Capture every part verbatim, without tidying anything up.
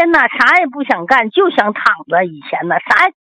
天呢啥也不想干，就想躺着。以前呢啥也，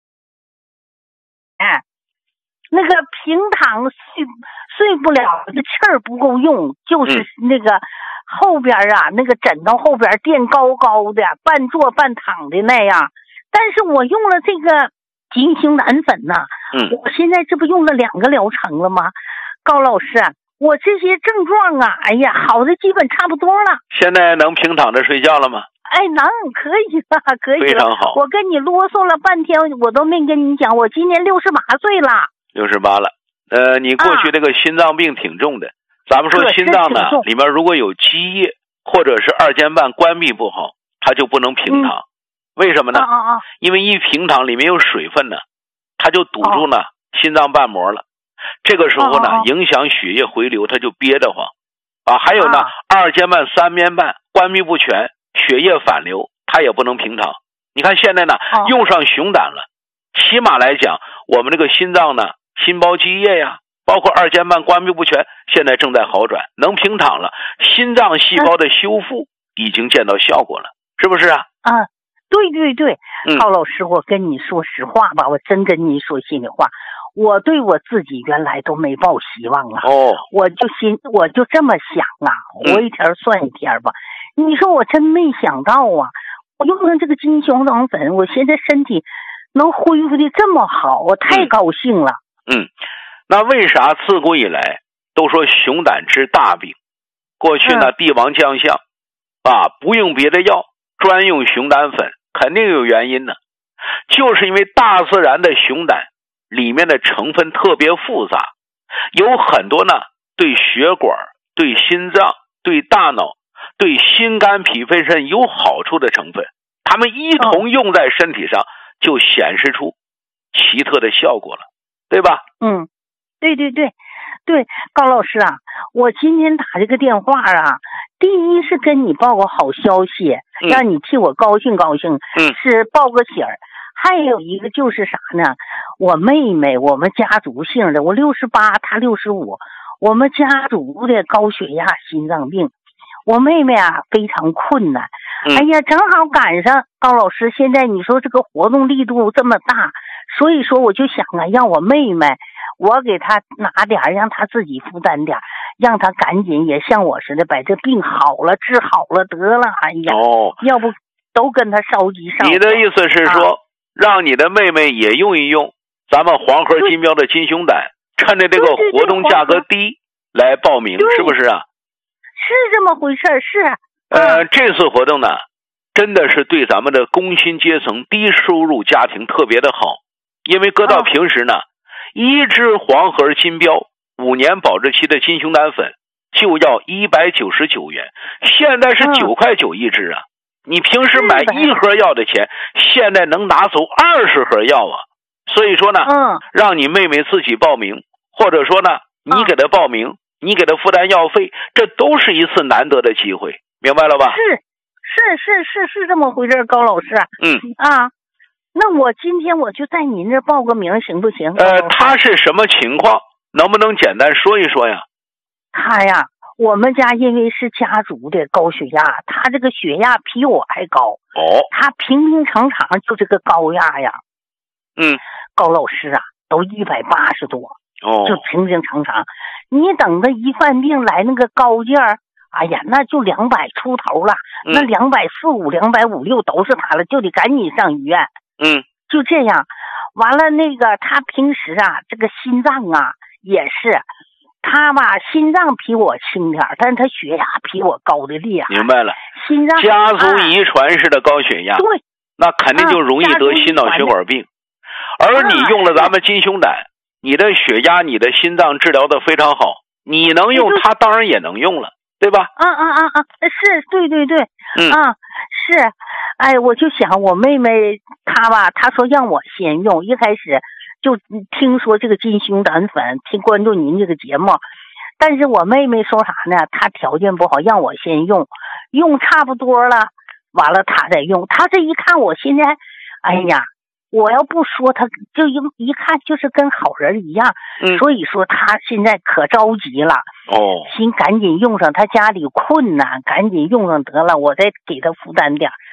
哎，那个平躺睡睡不了，这气儿不够用，就是那个后边啊，那个枕头后边垫高高的，半坐半躺的那样。但是我用了这个金星蓝粉呐、 嗯， 我现在这不用了两个疗程了吗？高老师，我这些症状啊，哎呀，好的基本差不多了。 现在能平躺着睡觉了吗？ 哎，能，可以了，可以了。 非常好。 我跟你啰嗦了半天，我都没跟你讲，我今年六十八岁了。 六十八了，呃，你过去这个心脏病挺重的。啊、咱们说心脏呢，里面如果有积液或者是二尖瓣关闭不好，它就不能平躺。嗯、为什么呢？ 啊啊啊因为一平躺里面有水分呢，它就堵住呢、啊、心脏瓣膜了。这个时候呢， 啊啊影响血液回流，它就憋得慌啊。还有呢， 啊、 二尖瓣、三边瓣关闭不全，血液反流，它也不能平躺。你看现在呢， 啊、 用上熊胆了，起码来讲，我们这个心脏呢，心包积液呀，包括二尖瓣关闭不全，现在正在好转，能平躺了，心脏细胞的修复已经见到效果了，是不是啊？ 啊，对对对， 嗯、 高老师，我跟你说实话吧，我真跟你说心里话。我对我自己原来都没抱希望啊， 哦， 我就心我就这么想啊，活一天算一天吧。嗯、你说我真没想到啊，我用上这个金熊胆粉，我现在身体能恢复的这么好，我太高兴了。 嗯，那为啥自古以来都说熊胆治大病？过去呢， 嗯、 帝王将相啊，不用别的药，专用熊胆粉，肯定有原因呢，就是因为大自然的熊胆里面的成分特别复杂，有很多呢对血管、对心脏、对大脑、对心肝脾肺肾有好处的成分，它们一同用在身体上，就显示出奇特的效果了，对吧？ 嗯，对对对对，高老师啊，我今天打这个电话啊，第一是跟你报个好消息， 嗯、 让你替我高兴高兴， 嗯， 是报个喜儿。还有一个就是啥呢？我妹妹，我们家族姓的，我六十八，她六十五，我们家族的高血压、心脏病，我妹妹啊非常困难。 嗯、 哎呀，正好赶上高老师，现在你说这个活动力度这么大，所以说我就想啊，让我妹妹，我给她拿点，让她自己负担点，让她赶紧也像我似的把这病好了，治好了得了。哎呀， 哦， 要不都跟她烧急上。 你的意思是说？啊让你的妹妹也用一用咱们黄河金标的金熊胆，趁着这个活动价格低来报名，是不是啊？ 是这么回事，是。 呃，这次活动呢，真的是对咱们的工薪阶层、低收入家庭特别的好，因为搁到平时呢，哦、一支黄河金标五年保质期的金熊胆粉就要一百九十九元，现在是九块九一支啊。嗯你平时买一盒药的钱，现在能拿走二十盒药啊！所以说呢， 嗯， 让你妹妹自己报名，或者说呢，你给她报名，嗯、你给她负担药费，这都是一次难得的机会，明白了吧？ 是是是是是这么回事，高老师。 嗯啊，那我今天我就在您这报个名，行不行？ 呃，他是什么情况？能不能简单说一说呀？ 他呀。我们家因为是家族的高血压，他这个血压比我还高。 哦， 他平平常常就这个高压呀。 嗯， 高老师啊，都一百八十多。 哦， 就平平常常。你等他一犯病来那个高劲儿，哎呀，那就两百出头了， 嗯、 那两百四五、两百五六都是他了，就得赶紧上医院。 嗯， 就这样。完了，那个他平时啊，这个心脏啊也是。他吧，心脏比我轻点，但是他血压比我高的厉害。 明白了， 心脏家族遗传式的高血压， 对、啊， 那肯定就容易得心脑血管病。啊、而你用了咱们金熊胆，你的血压、你的心脏治疗的非常好，你能用，他当然也能用了，对吧？ 啊啊啊啊！是，对对对， 嗯啊是，哎，我就想我妹妹她吧，她说让我先用，一开始。就听说这个金熊胆粉，听关注您这个节目，但是我妹妹说啥呢？她条件不好，让我先用，用差不多了，完了她再用。她这一看我现在，哎呀，我要不说她就一一看就是跟好人一样， 嗯、 所以说她现在可着急了。 哦， 心赶紧用上，她家里困难，赶紧用上得了，我再给她负担点。